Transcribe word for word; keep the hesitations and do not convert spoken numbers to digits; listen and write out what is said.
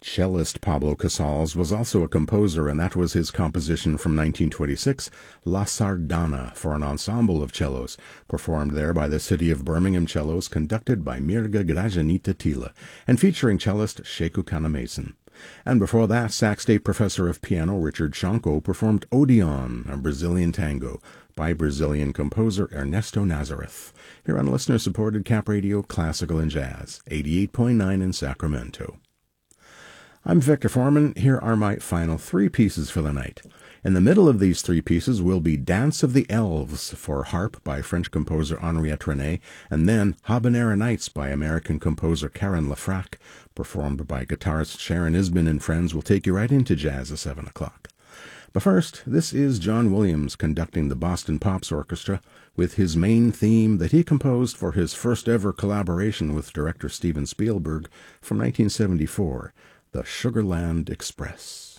Cellist Pablo Casals was also a composer, and that was his composition from nineteen twenty-six, La Sardana, for an ensemble of cellos, performed there by the City of Birmingham Cellos, conducted by Mirga Grajanita Tila, and featuring cellist Sheku Kanamason. And before that, Sac State Professor of Piano Richard Shanko performed Odeon, a Brazilian tango, by Brazilian composer Ernesto Nazareth, here on listener-supported Cap Radio Classical and Jazz, eighty-eight point nine in Sacramento. I'm Victor Foreman. Here are my final three pieces for the night. In the middle of these three pieces will be Dance of the Elves for harp by French composer Henriette René, and then Habanera Nights by American composer Karen Lafrac, performed by guitarist Sharon Isbin and friends, will take you right into jazz at seven o'clock. But first, this is John Williams conducting the Boston Pops Orchestra with his main theme that he composed for his first ever collaboration with director Steven Spielberg from nineteen seventy-four, The Sugarland Express.